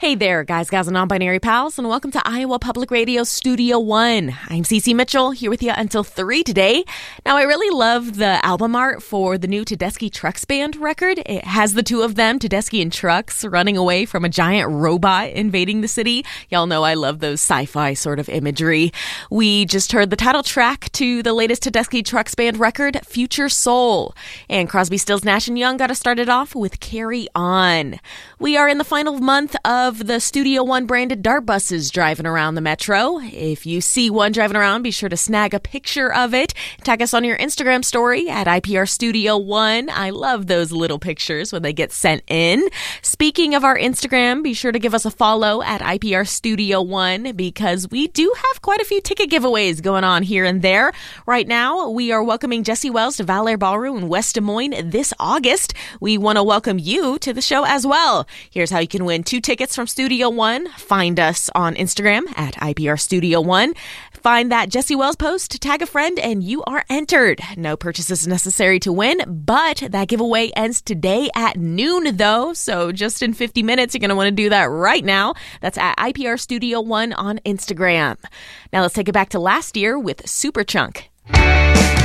Hey there, guys, gals, and non-binary pals, and welcome to Iowa Public Radio Studio One. I'm Cece Mitchell, here with you until 3 today. Now, I really love the album art for the new Tedeschi Trucks Band record. It has the two of them, Tedeschi and Trucks, running away from a giant robot invading the city. Y'all know I love those sci-fi sort of imagery. We just heard the title track to the latest Tedeschi Trucks Band record, Future Soul. And Crosby, Stills, Nash & Young got us started off with Carry On. We are in the final month of the Studio One branded dart buses driving around the metro. If you see one driving around, be sure to snag a picture of it. Tag us on your Instagram story at IPR Studio One. I love those little pictures when they get sent in. Speaking of our Instagram, be sure to give us a follow at IPR Studio One because we do have quite a few ticket giveaways going on here and there. Right now, we are welcoming Jesse Wells to Valor Ballroom in West Des Moines this August. We want to welcome you to the show as well. Here's how you can win 2 tickets from Studio One. Find us on Instagram at IPR Studio One. Find that Jesse Wells post, tag a friend, and you are entered. No purchases necessary to win, but that giveaway ends today at noon, though. So just in 50 minutes, you're going to want to do that right now. That's at IPR Studio One on Instagram. Now let's take it back to last year with Superchunk.